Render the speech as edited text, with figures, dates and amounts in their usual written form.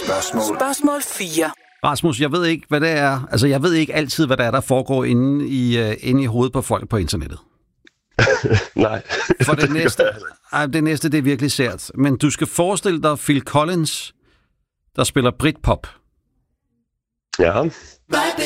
Spørgsmål 4. Rasmus, jeg ved ikke, hvad det er. Altså, jeg ved ikke altid, hvad der er, der foregår inde i hovedet på folk på internettet. Nej. For det næste, det er virkelig sært. Men du skal forestille dig Phil Collins, der spiller Britpop. Ja.